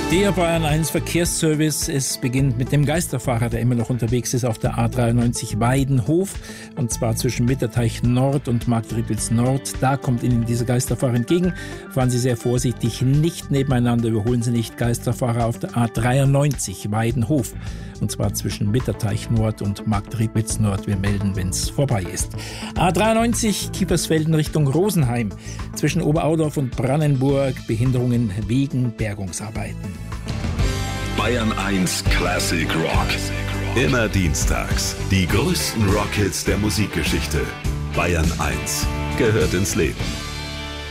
Der Bayern 1 Verkehrsservice. Es beginnt mit dem Geisterfahrer, der immer noch unterwegs ist auf der A93 Weidenhof. Und zwar zwischen Mitterteich Nord und Marktredwitz Nord. Da kommt Ihnen dieser Geisterfahrer entgegen. Fahren Sie sehr vorsichtig, nicht nebeneinander. Überholen Sie nicht Geisterfahrer auf der A93 Weidenhof. Und zwar zwischen Mitterteich Nord und Marktredwitz Nord. Wir melden, wenn es vorbei ist. A93 Kiepersfelden Richtung Rosenheim. Zwischen Oberaudorf und Brannenburg Behinderungen wegen Bergungsarbeiten. Bayern 1 Classic Rock. Immer dienstags. Die größten Rockhits der Musikgeschichte. Bayern 1 gehört ins Leben.